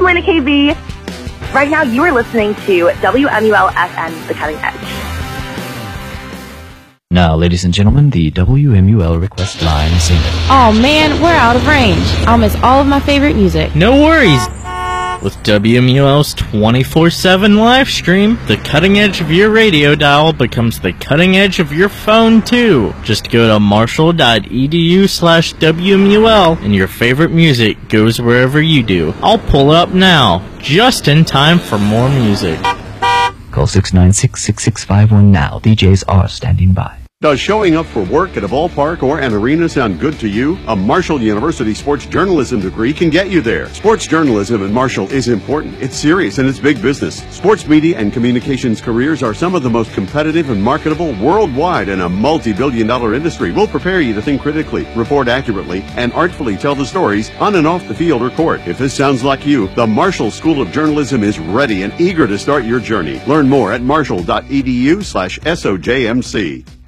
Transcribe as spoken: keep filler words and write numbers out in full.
Selena K B. Right now, you are listening to W M U L F M, The Cutting Edge. Now, ladies and gentlemen, the W M U L request line singer. Oh man, we're out of range. I'll miss all of my favorite music. No worries! With W M U L's twenty-four seven live stream, the cutting edge of your radio dial becomes the cutting edge of your phone too. Just go to marshall.edu slash WMUL and your favorite music goes wherever you do. I'll pull up now, just in time for more music. Call six nine six, six six five one now. D Js are standing by. Does showing up for work at a ballpark or an arena sound good to you? A Marshall University sports journalism degree can get you there. Sports journalism at Marshall is important. It's serious and it's big business. Sports media and communications careers are some of the most competitive and marketable worldwide in a multi-billion dollar industry. We'll prepare you to think critically, report accurately, and artfully tell the stories on and off the field or court. If this sounds like you, the Marshall School of Journalism is ready and eager to start your journey. Learn more at marshall.edu slash SOJMC.